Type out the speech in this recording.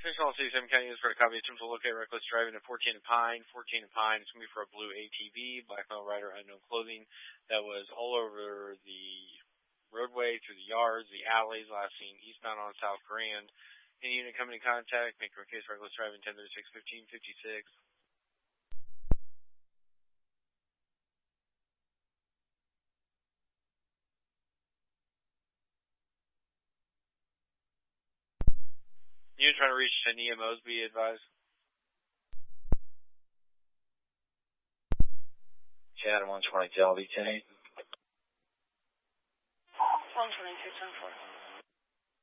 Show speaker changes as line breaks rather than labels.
Central City 7 County News for a copy. Attempt to locate reckless driving at 14 and Pine. 14 and Pine. It's going to be for a blue ATV, black male rider, unknown clothing, that was all over the roadway, through the yards, the alleys, last seen eastbound on South Grand. Any unit coming in contact, make a case for reckless driving 1036-1556. Unit trying to reach Tania Mosby, advised.
Chad 120 Delby 10.
123, 24.